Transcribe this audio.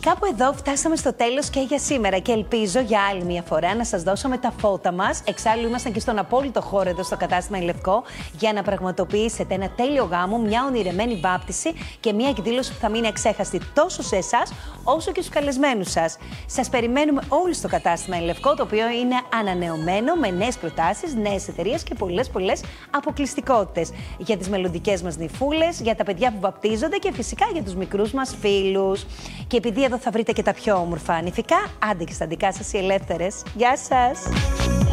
Κάπου εδώ φτάσαμε στο τέλος και για σήμερα και ελπίζω για άλλη μια φορά να σας δώσουμε τα φώτα μας. Εξάλλου ήμασταν και στον απόλυτο χώρο εδώ στο κατάστημα Η Λευκό για να πραγματοποιήσετε ένα τέλειο γάμο, μια ονειρεμένη βάπτιση και μια εκδήλωση που θα μείνει αξέχαστη τόσο σε εσάς όσο και στους καλεσμένους σας. Σας περιμένουμε όλοι στο κατάστημα Η Λευκό, το οποίο είναι ανανεωμένο με νέες προτάσεις, νέες εταιρείες και πολλές αποκλειστικότητες για τις μελλοντικές μας νυφούλες, για τα παιδιά που βαπτίζονται και φυσικά για τους μικρούς μας φίλους. Και επειδή εδώ θα βρείτε και τα πιο όμορφα νηφικά, άντε και στα δικά σας οι ελεύθερες. Γεια σας!